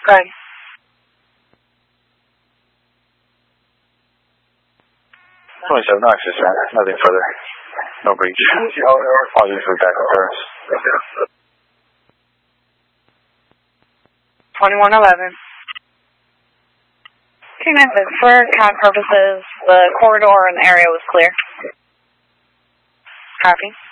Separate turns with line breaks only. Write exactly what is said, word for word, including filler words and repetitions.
Good.
twenty-seven access, man. Nothing further. No breach. I'll just move back clearance.
twenty-one eleven. Okay, man. For C A D purposes, the corridor and the area was clear. Copy.